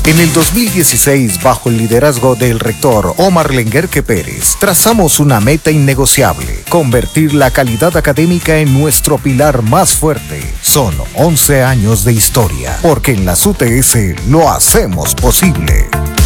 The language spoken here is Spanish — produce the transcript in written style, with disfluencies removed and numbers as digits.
En el 2016, bajo el liderazgo del rector Omar Lenguerque Pérez, trazamos una meta innegociable: convertir la calidad académica en nuestro pilar más fuerte. Son 11 años de historia, porque en las UTS lo hacemos posible.